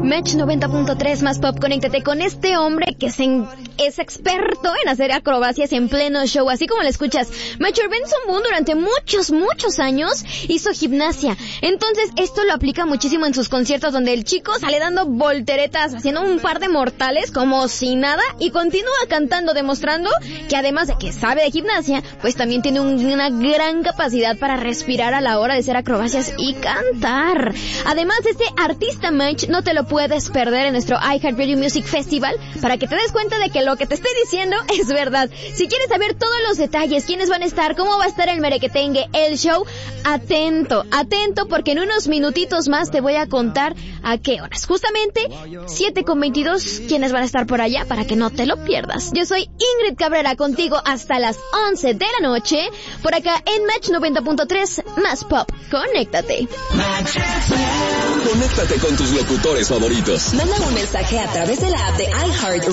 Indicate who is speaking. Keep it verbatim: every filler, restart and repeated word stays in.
Speaker 1: Match noventa punto tres más pop, conéctate con este hombre que es, en, es experto en hacer acrobacias en pleno show, así como lo escuchas. Metro Benson Boone durante muchos, muchos años hizo gimnasia. Entonces esto lo aplica muchísimo en sus conciertos, donde el chico sale dando volteretas, haciendo un par de mortales como si nada, y continúa cantando, demostrando que además de que sabe de gimnasia, pues también tiene un, una gran capacidad para respirar a la hora de hacer acrobacias y cantar. Además, este artista Match no te lo puedes perder en nuestro iHeartRadio Music Festival, para que te des cuenta de que lo que te estoy diciendo es verdad. Si quieres saber todos los detalles, quiénes van a estar, cómo va a estar el merequetengue, el show, atento, atento, porque en unos minutitos más te voy a contar a qué horas. Justamente siete con veintidós, quiénes van a estar por allá, para que no te lo pierdas. Yo soy Ingrid Cabrera, contigo hasta las once de la noche, por acá en Match noventa punto tres más pop. Conéctate.
Speaker 2: Conéctate con tus locutores favoritos.
Speaker 3: Manda un mensaje a través de la app de iHeart